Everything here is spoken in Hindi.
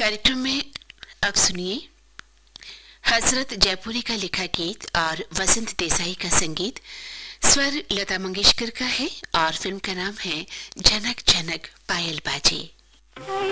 कार्यक्रम में अब सुनिए हजरत जयपुरी का लिखा गीत और वसंत देसाई का संगीत। स्वर लता मंगेशकर का है और फिल्म का नाम है झनक झनक पायल बाजे।